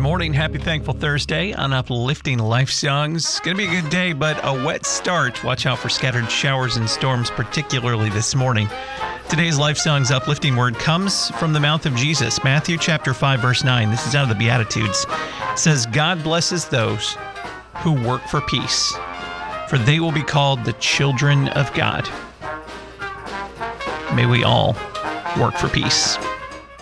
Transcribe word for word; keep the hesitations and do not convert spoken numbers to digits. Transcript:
morning. Happy Thankful Thursday on Uplifting Life Songs. It's going to be a good day, but a wet start. Watch out for scattered showers and storms, particularly this morning. Today's Life Songs uplifting word comes from the mouth of Jesus. Matthew chapter five, verse nine. This is out of the Beatitudes. It says, God blesses those who work for peace, for they will be called the children of God. May we all work for peace.